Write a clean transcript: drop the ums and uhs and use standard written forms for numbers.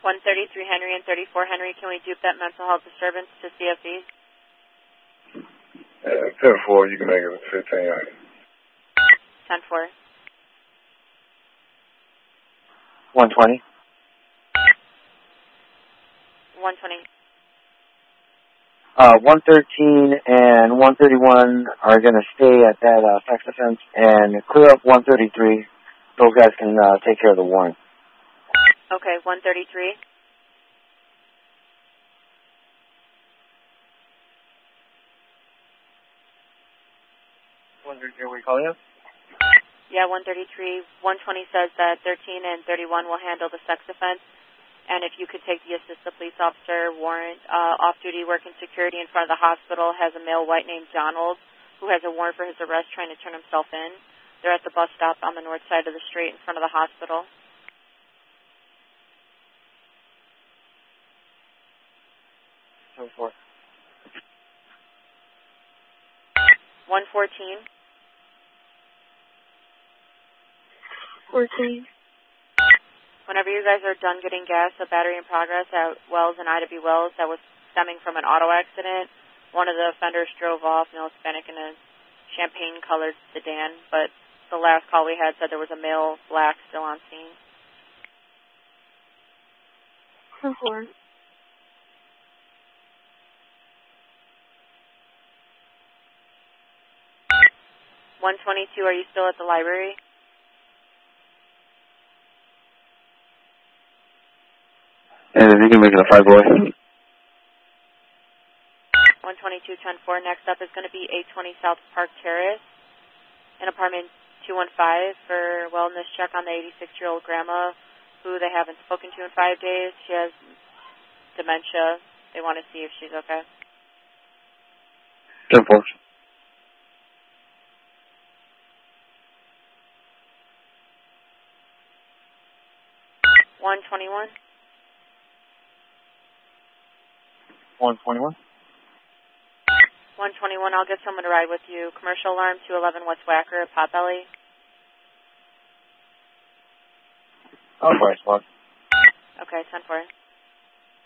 133 Henry and 34 Henry, can we dupe that mental health disturbance to CFEs? 10-4, you can make it 15. 10-4. 120. 120. 113 and 131 are going to stay at that sex offense and clear up 133. Those guys can take care of the warrant. Okay, 133. Here we calling you? Yeah, 133. 120 says that 13 and 31 will handle the sex offense. And if you could take the assist the police officer warrant, off-duty working security in front of the hospital has a male white named Donald who has a warrant for his arrest trying to turn himself in. They're at the bus stop on the north side of the street in front of the hospital. So forth. 114. 14. Whenever you guys are done getting gas, a battery in progress at Wells and Ida B. Wells that was stemming from an auto accident. One of the offenders drove off, Hispanic in a champagne-colored sedan, but the last call we had said there was a male black still on scene. 4. 122, are you still at the library? And if you can make it a 5 boy. 122, 10-4. Next up is going to be 820 South Park Terrace, an apartment 215 for wellness check on the 86-year-old grandma who they haven't spoken to in 5 days. She has dementia. They want to see if she's okay. 10-4. 121. 121. 121, I'll get someone to ride with you. Commercial alarm 211 West Wacker at Potbelly. Oh, boy, squad. Okay, 10-4.